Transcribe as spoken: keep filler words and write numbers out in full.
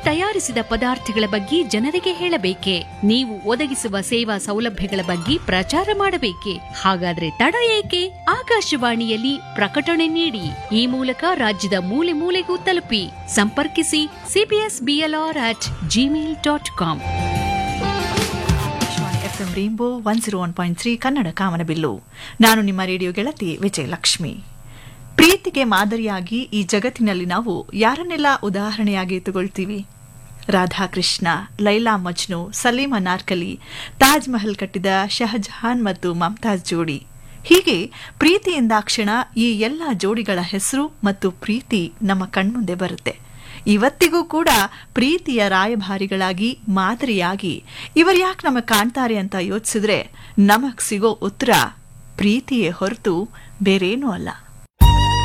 ತಯಾರಿಸಿದ ಪದಾರ್ಥಗಳ ಬಗ್ಗೆ ಜನರಿಗೆ ಹೇಳಬೇಕೆ? ನೀವು ಒದಗಿಸುವ ಸೇವಾ ಸೌಲಭ್ಯಗಳ ಬಗ್ಗೆ ಪ್ರಚಾರ ಮಾಡಬೇಕೆ? ಹಾಗಾದ್ರೆ ತಡ ಏಕೆ? ಆಕಾಶವಾಣಿಯಲ್ಲಿ ಪ್ರಕಟಣೆ ನೀಡಿ. ಈ ಮೂಲಕ ರಾಜ್ಯದ ಮೂಲೆ ಮೂಲೆಗೂ ತಲುಪಿ. ಸಂಪರ್ಕಿಸಿ CBS BLR at Gmail dot com. FM rainbow one zero one point three Kannada ಕಾಮನಬಿಲ್ಲು. ನಾನು ನಿಮ್ಮ ರೇಡಿಯೋ ಗೆಳತಿ ವಿಜಯಲಕ್ಷ್ಮಿ. ಪ್ರೀತಿಗೆ ಮಾದರಿಯಾಗಿ ಈ ಜಗತ್ತಿನಲ್ಲಿ ನಾವು ಯಾರನ್ನೆಲ್ಲ ಉದಾಹರಣೆಯಾಗಿ ತಗೊಳ್ತೀವಿ? ರಾಧಾಕೃಷ್ಣ, ಲೈಲಾ ಮಜ್ನು, ಸಲೀಂ ಅನಾರ್ಕಲಿ, ತಾಜ್ ಮಹಲ್ ಕಟ್ಟಿದ ಶಹಜಹಾನ್ ಮತ್ತು ಮಮ್ತಾಜ್ ಜೋಡಿ. ಹೀಗೆ ಪ್ರೀತಿ ಎಂದಾಕ್ಷಣ ಈ ಎಲ್ಲ ಜೋಡಿಗಳ ಹೆಸರು ಮತ್ತು ಪ್ರೀತಿ ನಮ್ಮ ಕಣ್ಮುಂದೆ ಬರುತ್ತೆ. ಇವತ್ತಿಗೂ ಕೂಡ ಪ್ರೀತಿಯ ರಾಯಭಾರಿಗಳಾಗಿ ಮಾದರಿಯಾಗಿ ಇವರ್ಯಾಕೆ ನಮಗೆ ಕಾಣ್ತಾರೆ ಅಂತ ಯೋಚಿಸಿದ್ರೆ ನಮಗ್ ಸಿಗೋ ಉತ್ತರ ಪ್ರೀತಿಯೇ ಹೊರತು ಬೇರೇನೂ ಅಲ್ಲ.